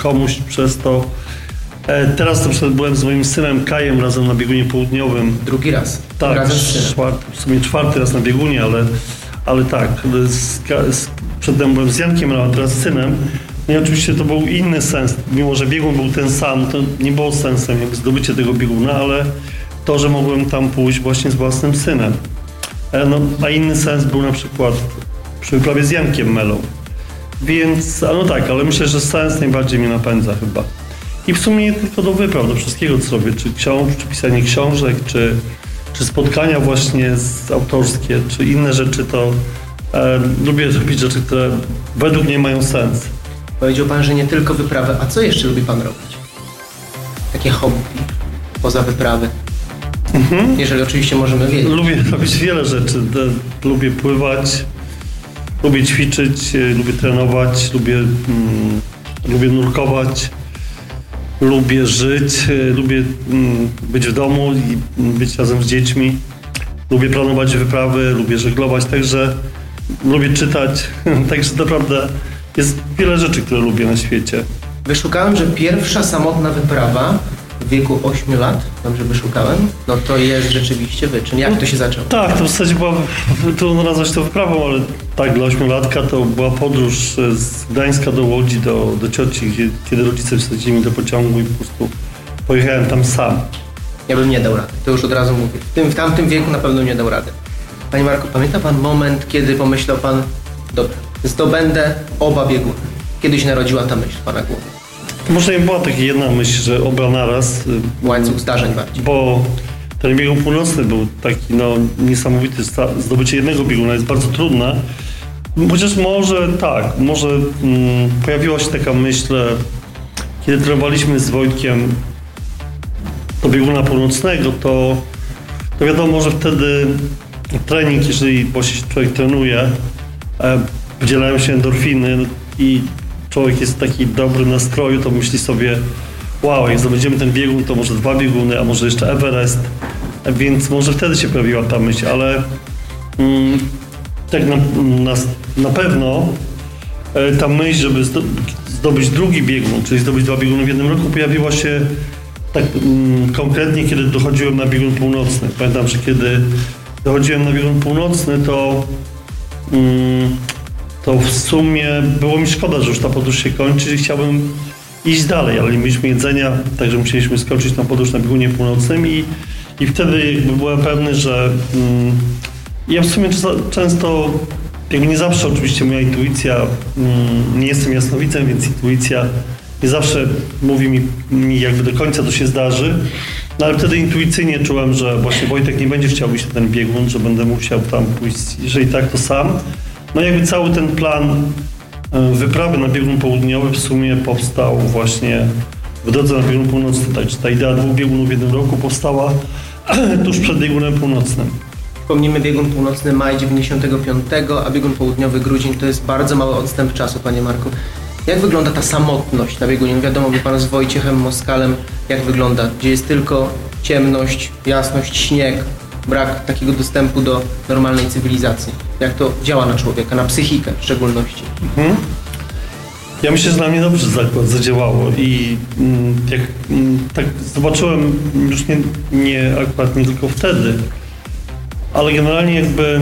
komuś przez to. Teraz na przykład byłem z moim synem Kajem razem na biegunie południowym. Drugi raz. Tak, razem z synem. w sumie czwarty raz na biegunie, ale tak, przedtem byłem z Jankiem, a teraz z synem. No i oczywiście to był inny sens, mimo że biegun był ten sam, to nie było sensem jakby zdobycie tego bieguna, ale to, że mogłem tam pójść właśnie z własnym synem. No, a inny sens był na przykład przy wyprawie z Jankiem Melą. Więc, no tak, ale myślę, że sens najbardziej mnie napędza chyba. I w sumie nie tylko do wypraw, do wszystkiego co robię, czy pisanie książek, czy spotkania właśnie autorskie, czy inne rzeczy, to lubię robić rzeczy, które według mnie mają sens. Powiedział pan, że nie tylko wyprawy, a co jeszcze lubi pan robić? Takie hobby poza wyprawy? Jeżeli oczywiście możemy wiedzieć. Lubię robić wiele rzeczy. Lubię pływać, lubię ćwiczyć, lubię trenować, lubię nurkować, lubię żyć, lubię być w domu i być razem z dziećmi. Lubię planować wyprawy, lubię żeglować, także lubię czytać. Także naprawdę jest wiele rzeczy, które lubię na świecie. Wyszukałem, że pierwsza samotna wyprawa w wieku 8 lat, dobrze wyszukałem, no to jest rzeczywiście wyczyn. Jak to się zaczęło? Tak, to w zasadzie była, trudno nazwać to wyprawą, ale tak, dla 8-latka to była podróż z Gdańska do Łodzi, do cioci, kiedy rodzice wsadzili mnie do pociągu i po prostu pojechałem tam sam. Ja bym nie dał rady, to już od razu mówię. W tamtym wieku na pewno nie dał rady. Panie Marku, pamięta pan moment, kiedy pomyślał pan, dobra, zdobędę oba bieguny? Kiedy się narodziła ta myśl w pana głowie? Może nie była taka jedna myśl, że oba naraz. Łańcuch zdarzeń bardziej. Bo ten biegun północny był taki niesamowity. Zdobycie jednego bieguna jest bardzo trudne. Chociaż może pojawiła się taka myśl, kiedy trenowaliśmy z Wojtkiem do bieguna północnego, to wiadomo, że wtedy trening, jeżeli właśnie człowiek trenuje, wydzielają się endorfiny i człowiek jest w takim dobrym nastroju, to myśli sobie, wow, jak zdobędziemy ten biegun, to może 2 bieguny, a może jeszcze Everest, więc może wtedy się pojawiła ta myśl, ale tak na pewno ta myśl, żeby zdobyć drugi biegun, czyli zdobyć 2 bieguny w jednym roku, pojawiła się tak konkretnie, kiedy dochodziłem na biegun północny. Pamiętam, że kiedy dochodziłem na biegun północny, to w sumie było mi szkoda, że już ta podróż się kończy i chciałbym iść dalej, ale nie mieliśmy jedzenia, także musieliśmy skończyć na podróż na biegunie północnym i wtedy jakby byłem pewny, że ja w sumie często, jakby nie zawsze oczywiście moja intuicja, nie jestem jasnowidzem, więc intuicja nie zawsze mówi mi jakby do końca to się zdarzy, no ale wtedy intuicyjnie czułem, że właśnie Wojtek nie będzie chciał iść na ten biegun, że będę musiał tam pójść, jeżeli tak, to sam. No jakby cały ten plan wyprawy na biegun południowy w sumie powstał właśnie w drodze na biegun północny. Także ta idea 2 biegunów w jednym roku powstała tuż przed biegunem północnym. Wspomnimy biegun północny maj 95, a biegun południowy grudzień to jest bardzo mały odstęp czasu, panie Marku. Jak wygląda ta samotność na biegunie? Wiadomo, wie pan z Wojciechem Moskalem, jak wygląda, gdzie jest tylko ciemność, jasność, śnieg, brak takiego dostępu do normalnej cywilizacji. Jak to działa na człowieka, na psychikę w szczególności? Ja myślę, że na mnie dobrze zadziałało i tak zobaczyłem już akurat nie tylko wtedy, ale generalnie jakby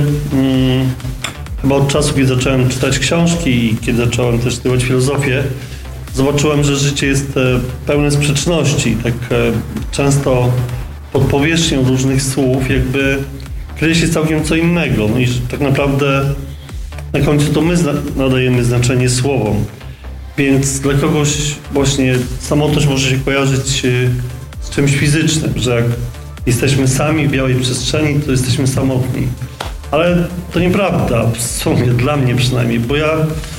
chyba od czasu, kiedy zacząłem czytać książki i kiedy zacząłem też studiować filozofię, zobaczyłem, że życie jest pełne sprzeczności. Tak często pod powierzchnią różnych słów jakby kryje się całkiem co innego. No i że tak naprawdę na końcu to my nadajemy znaczenie słowom. Więc dla kogoś właśnie samotność może się kojarzyć z czymś fizycznym, że jak jesteśmy sami w białej przestrzeni, to jesteśmy samotni. Ale to nieprawda, w sumie, dla mnie przynajmniej, bo ja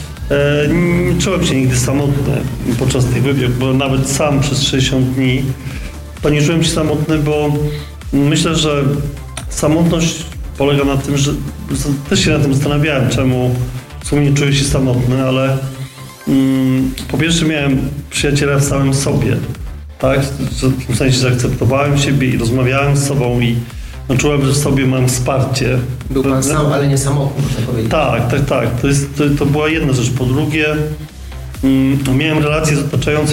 nie czułem się nigdy samotny podczas tych wypraw, bo nawet sam przez 60 dni to nie czułem się samotny, bo myślę, że samotność polega na tym, że też się na tym zastanawiałem, czemu w sumie nie czuję się samotny, ale po pierwsze miałem przyjaciela w samym sobie, tak? W tym sensie, że akceptowałem siebie i rozmawiałem z sobą i czułem, że w sobie mam wsparcie. Był pan sam, ale nie samotny, można powiedzieć. Tak. To była jedna rzecz. Po drugie, miałem relacje z otaczającym